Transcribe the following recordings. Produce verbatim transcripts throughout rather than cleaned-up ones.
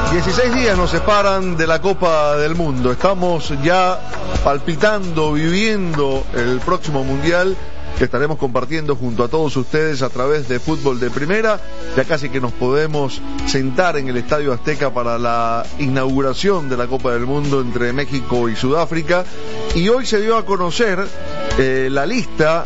dieciséis días nos separan de la Copa del Mundo. Estamos ya palpitando, viviendo el próximo Mundial que estaremos compartiendo junto a todos ustedes a través de Fútbol de Primera. Ya casi que nos podemos sentar en el Estadio Azteca para la inauguración de la Copa del Mundo entre México y Sudáfrica. Y hoy se dio a conocer eh, la lista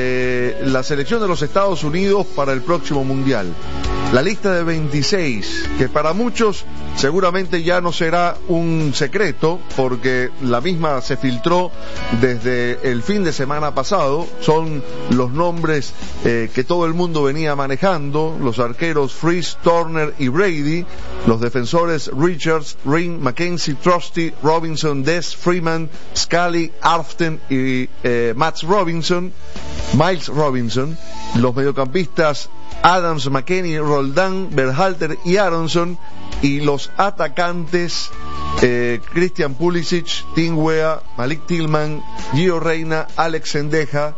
de la selección de los Estados Unidos para el próximo Mundial. La lista de veintiséis, que para muchos seguramente ya no será un secreto, porque la misma se filtró desde el fin de semana pasado. Son los nombres eh, que todo el mundo venía manejando: los arqueros Freese, Turner y Brady, los defensores Richards, Ring, McKenzie, Trusty, Robinson, Dess, Freeman, Scully, Arften y eh, Matt Robinson, Miles Robinson, los mediocampistas Adams, McKennie, Roldán, Berhalter y Aronson, y los atacantes eh, Christian Pulisic, Tim Weah, Malik Tillman, Gio Reyna, Alex Sendeja,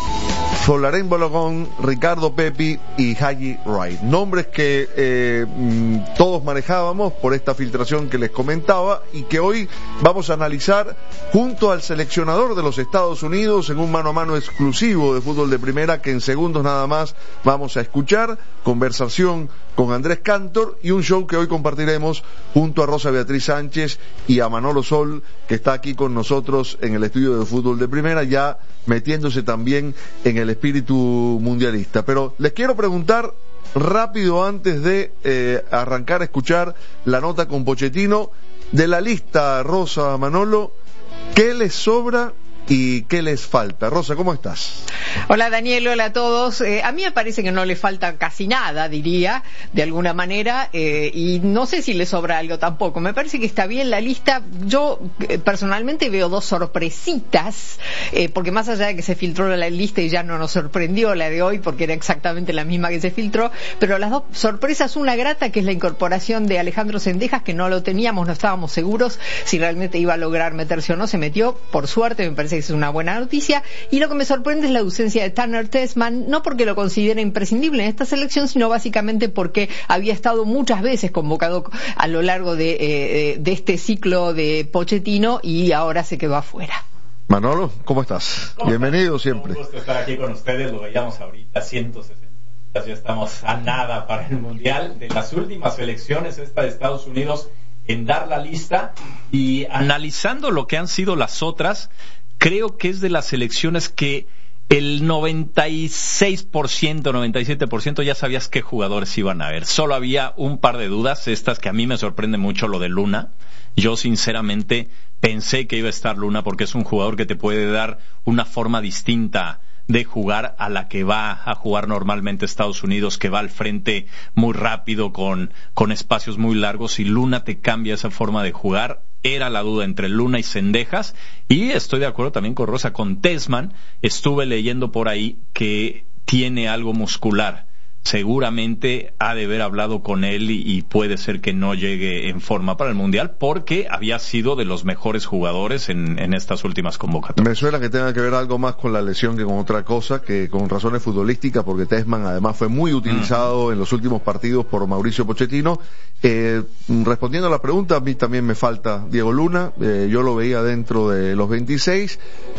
Florent Balogun, Ricardo Pepi y Haji Wright. Nombres que eh, todos manejábamos por esta filtración que les comentaba y que hoy vamos a analizar junto al seleccionador de los Estados Unidos en un mano a mano exclusivo de Fútbol de Primera, que en segundos nada más vamos a escuchar. Conversación con Andrés Cantor y un show que hoy compartiremos junto a Rosa Beatriz Sánchez y a Manolo Sol, que está aquí con nosotros en el estudio de Fútbol de Primera, ya metiéndose también en el espíritu mundialista. Pero les quiero preguntar rápido, antes de eh, arrancar a escuchar la nota con Pochettino, de la lista, Rosa, Manolo, ¿qué les sobra y qué les falta? Rosa, ¿cómo estás? Hola Daniel, hola a todos. Eh, a mí me parece que no le falta casi nada, diría, de alguna manera, eh, y no sé si le sobra algo tampoco. Me parece que está bien la lista. Yo eh, personalmente veo dos sorpresitas, eh, porque más allá de que se filtró la lista y ya no nos sorprendió la de hoy, porque era exactamente la misma que se filtró, pero las dos sorpresas, una grata, que es la incorporación de Alejandro Sendejas, que no lo teníamos, no estábamos seguros si realmente iba a lograr meterse o no. Se metió, por suerte, me parece que es una buena noticia. Y lo que me sorprende es la ausencia de Tanner Tessman, no porque lo considera imprescindible en esta selección, sino básicamente porque había estado muchas veces convocado a lo largo de, eh, de este ciclo de Pochettino y ahora se quedó afuera. Manolo, ¿cómo estás? ¿Cómo Bienvenido estás? Siempre. Un gusto estar aquí con ustedes. Lo veíamos ahorita, ciento sesenta, ya estamos a nada para el Mundial. De las últimas selecciones, esta de Estados Unidos, en dar la lista, y analizando lo que han sido las otras, creo que es de las selecciones que el noventa y seis por ciento, noventa y siete por ciento ya sabías qué jugadores iban a ver. Solo había un par de dudas, estas que a mí me sorprende mucho, lo de Luna. Yo sinceramente pensé que iba a estar Luna, porque es un jugador que te puede dar una forma distinta de jugar a la que va a jugar normalmente Estados Unidos, que va al frente muy rápido, con, con espacios muy largos, y Luna te cambia esa forma de jugar. Era la duda entre Luna y Sendejas, y estoy de acuerdo también con Rosa, con Tessman. Estuve leyendo por ahí que tiene algo muscular. Seguramente ha de haber hablado con él y, y puede ser que no llegue en forma para el Mundial, porque había sido de los mejores jugadores en, en estas últimas convocatorias. Me suena que tenga que ver algo más con la lesión que con otra cosa, que con razones futbolísticas, porque Tessman además fue muy utilizado mm. en los últimos partidos por Mauricio Pochettino. Eh, respondiendo a la pregunta, a mí también me falta Diego Luna. Eh, yo lo veía dentro de los veintiséis.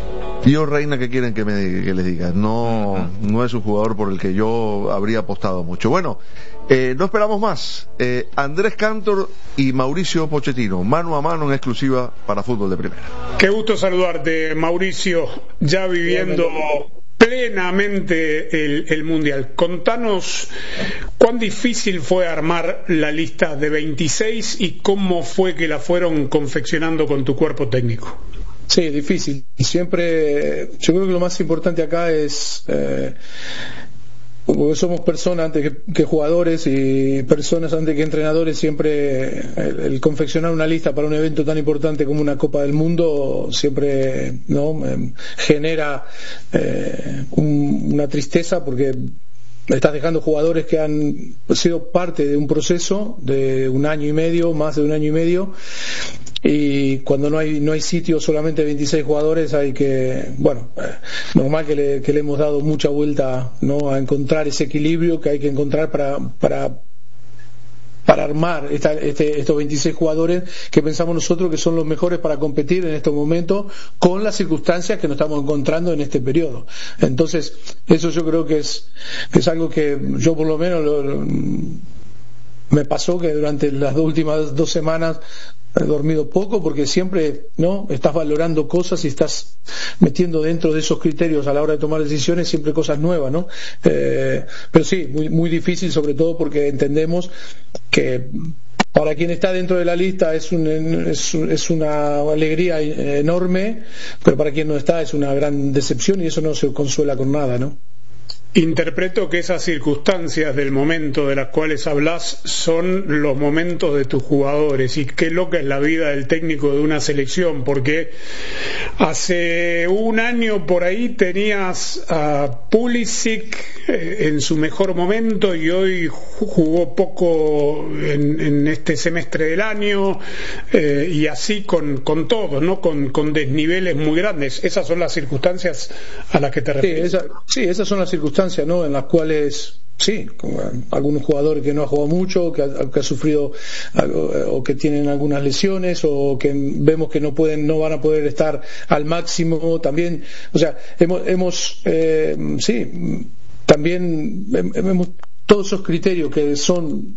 Gio Reyna, ¿qué quieren que me diga, que les diga? No, uh-huh. no es un jugador por el que yo habría apostado mucho. Bueno, eh, no esperamos más. Eh, Andrés Cantor y Mauricio Pochettino, mano a mano en exclusiva para Fútbol de Primera. Qué gusto saludarte, Mauricio, ya viviendo plenamente el, el Mundial. Contanos cuán difícil fue armar la lista de veintiséis y cómo fue que la fueron confeccionando con tu cuerpo técnico. Sí, difícil. Siempre, yo creo que lo más importante acá es, eh, porque somos personas antes que, que jugadores, y personas antes que entrenadores, siempre el, el confeccionar una lista para un evento tan importante como una Copa del Mundo siempre no eh, genera eh, un, una tristeza, porque estás dejando jugadores que han sido parte de un proceso de un año y medio, más de un año y medio. Y cuando no hay no hay sitio, solamente veintiséis jugadores, hay que, bueno, eh, normal que le, que le hemos dado mucha vuelta, ¿no?, a encontrar ese equilibrio que hay que encontrar para para para armar esta, este, estos veintiséis jugadores que pensamos nosotros que son los mejores para competir en estos momentos con las circunstancias que nos estamos encontrando en este periodo. Entonces, eso yo creo que es, que es algo que yo por lo menos lo, lo, me pasó que durante las dos últimas dos semanas he dormido poco porque siempre no estás valorando cosas y estás metiendo dentro de esos criterios a la hora de tomar decisiones siempre cosas nuevas, ¿no? Eh, pero sí, muy, muy difícil, sobre todo porque entendemos que para quien está dentro de la lista es, un, es, es una alegría enorme, pero para quien no está es una gran decepción y eso no se consuela con nada, ¿no? Interpreto que esas circunstancias del momento de las cuales hablas son los momentos de tus jugadores, y qué loca es la vida del técnico de una selección, porque hace un año por ahí tenías a Pulisic en su mejor momento y hoy jugó poco en, en este semestre del año, eh, y así con, con todos, ¿no? Con, con desniveles muy grandes. Esas son las circunstancias a las que te refieres. Sí, esa, sí esas son las circunstancias, ¿no? En las cuales sí, como algún jugador que no ha jugado mucho, que ha, que ha sufrido o que tienen algunas lesiones o que vemos que no pueden, no van a poder estar al máximo también. O sea, hemos, hemos eh, sí, también hemos todos esos criterios que son